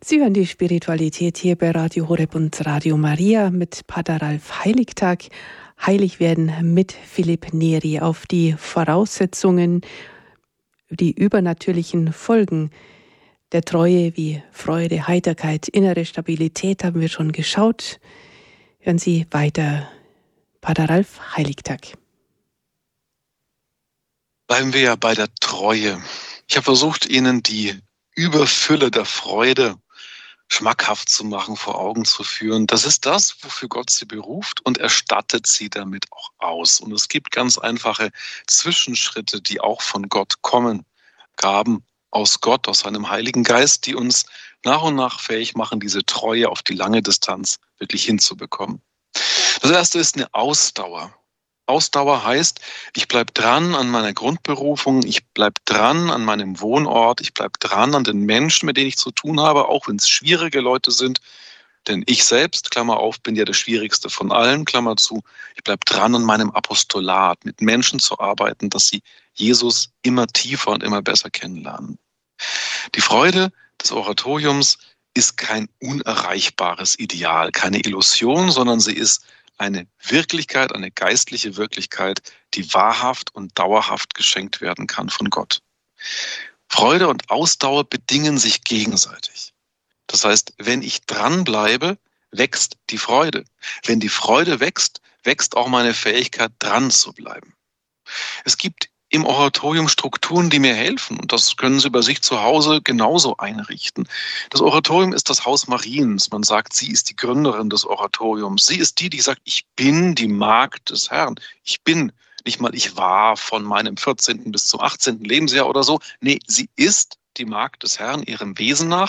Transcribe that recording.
Sie hören die Spiritualität hier bei Radio Horeb und Radio Maria mit Pater Ralf Heiligtag. Heilig werden mit Philipp Neri. Auf die Voraussetzungen, die übernatürlichen Folgen der Treue wie Freude, Heiterkeit, innere Stabilität haben wir schon geschaut. Hören Sie weiter. Pater Ralf Heiligtag. Bleiben wir ja bei der Treue. Ich habe versucht, Ihnen die Überfülle der Freude schmackhaft zu machen, vor Augen zu führen. Das ist das, wofür Gott sie beruft, und er stattet sie damit auch aus. Und es gibt ganz einfache Zwischenschritte, die auch von Gott kommen, Gaben aus Gott, aus seinem Heiligen Geist, die uns nach und nach fähig machen, diese Treue auf die lange Distanz wirklich hinzubekommen. Das erste ist eine Ausdauer. Ausdauer heißt, ich bleibe dran an meiner Grundberufung, ich bleibe dran an meinem Wohnort, ich bleibe dran an den Menschen, mit denen ich zu tun habe, auch wenn es schwierige Leute sind. Denn ich selbst, Klammer auf, bin ja der schwierigste von allen, Klammer zu. Ich bleibe dran an meinem Apostolat, mit Menschen zu arbeiten, dass sie Jesus immer tiefer und immer besser kennenlernen. Die Freude des Oratoriums ist kein unerreichbares Ideal, keine Illusion, sondern sie ist eine Wirklichkeit, eine geistliche Wirklichkeit, die wahrhaft und dauerhaft geschenkt werden kann von Gott. Freude und Ausdauer bedingen sich gegenseitig. Das heißt, wenn ich dranbleibe, wächst die Freude. Wenn die Freude wächst, wächst auch meine Fähigkeit, dran zu bleiben. Es gibt im Oratorium Strukturen, die mir helfen, und das können Sie bei sich zu Hause genauso einrichten. Das Oratorium ist das Haus Mariens. Man sagt, sie ist die Gründerin des Oratoriums. Sie ist die sagt, ich bin die Magd des Herrn. Ich bin, nicht mal ich war von meinem 14. bis zum 18. Lebensjahr oder so. Nee, sie ist die Magd des Herrn ihrem Wesen nach.